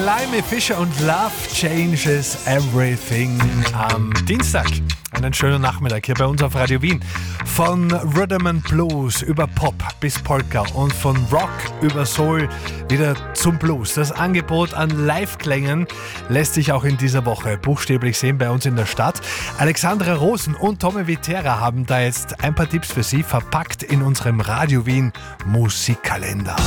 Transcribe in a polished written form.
Blimey Fischer und Love Changes Everything am Dienstag. Einen schönen Nachmittag hier bei uns auf Radio Wien. Von Rhythm and Blues über Pop bis Polka und von Rock über Soul wieder zum Blues. Das Angebot an Live-Klängen lässt sich auch in dieser Woche buchstäblich sehen bei uns in der Stadt. Alexandra Rosen und Tommy Viterra haben da jetzt ein paar Tipps für Sie verpackt in unserem Radio Wien Musikkalender.